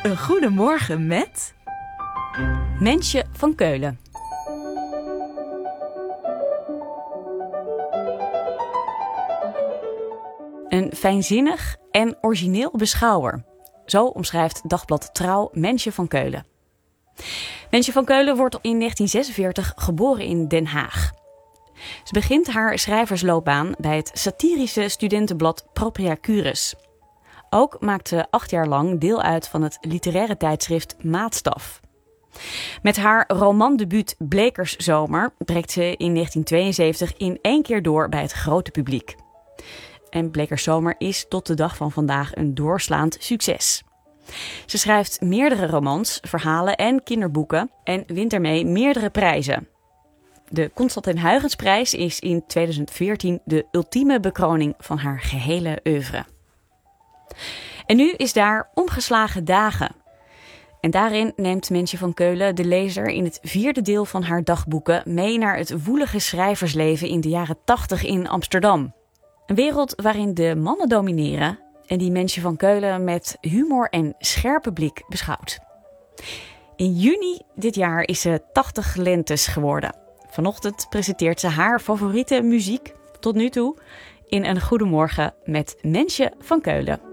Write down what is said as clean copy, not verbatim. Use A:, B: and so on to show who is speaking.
A: Een goedemorgen met...
B: Mensje van Keulen. Een fijnzinnig en origineel beschouwer. Zo omschrijft Dagblad Trouw Mensje van Keulen. Mensje van Keulen wordt in 1946 geboren in Den Haag. Ze begint haar schrijversloopbaan bij het satirische studentenblad Propria Cures. Ook maakt ze 8 jaar lang deel uit van het literaire tijdschrift Maatstaf. Met haar romandebuut Blekerszomer breekt ze in 1972 in 1 keer door bij het grote publiek. En Blekerszomer is tot de dag van vandaag een doorslaand succes. Ze schrijft meerdere romans, verhalen en kinderboeken en wint daarmee meerdere prijzen. De Constantin Huygensprijs is in 2014 de ultieme bekroning van haar gehele oeuvre. En nu is daar Omgeslagen Dagen. En daarin neemt Mensje van Keulen de lezer in het 4e deel van haar dagboeken mee naar het woelige schrijversleven in de jaren 80 in Amsterdam. Een wereld waarin de mannen domineren en die Mensje van Keulen met humor en scherpe blik beschouwt. In juni dit jaar is ze 80 lentes geworden. Vanochtend presenteert ze haar favoriete muziek tot nu toe in een Goedemorgen met Mensje van Keulen.